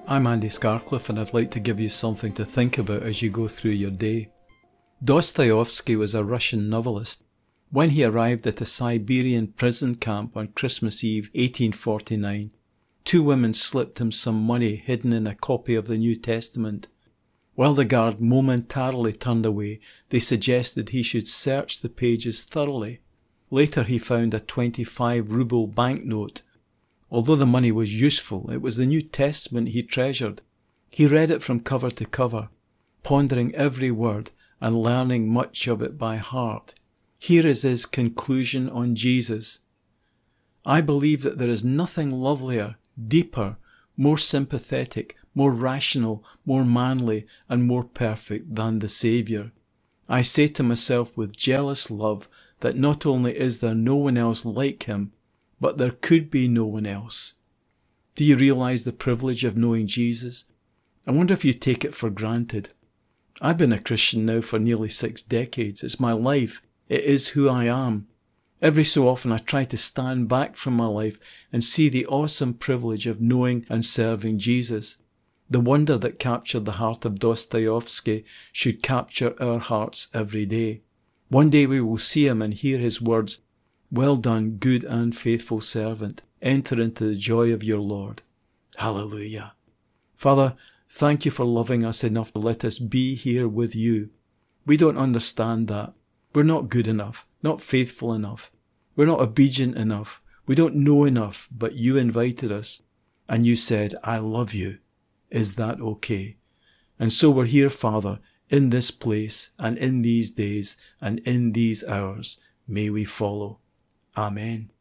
I'm Andy Scarcliffe, and I'd like to give you something to think about as you go through your day. Dostoevsky was a Russian novelist. When he arrived at a Siberian prison camp on Christmas Eve 1849, two women slipped him some money hidden in a copy of the New Testament. While the guard momentarily turned away, they suggested he should search the pages thoroughly. Later he found a 25-ruble banknote. Although the money was useful, it was the New Testament he treasured. He read it from cover to cover, pondering every word and learning much of it by heart. Here is his conclusion on Jesus. I believe that there is nothing lovelier, deeper, more sympathetic, more rational, more manly, and more perfect than the Saviour. I say to myself with jealous love that not only is there no one else like him, but there could be no one else. Do you realize the privilege of knowing Jesus? I wonder if you take it for granted. I've been a Christian now for nearly 6 decades. It's my life. It is who I am. Every so often I try to stand back from my life and see the awesome privilege of knowing and serving Jesus. The wonder that captured the heart of Dostoevsky should capture our hearts every day. One day we will see him and hear his words, "Well done, good and faithful servant. Enter into the joy of your Lord." Hallelujah. Father, thank you for loving us enough to let us be here with you. We don't understand that. We're not good enough, not faithful enough. We're not obedient enough. We don't know enough, but you invited us and you said, I love you. Is that okay? And so we're here, Father, in this place and in these days and in these hours. May we follow. Amen.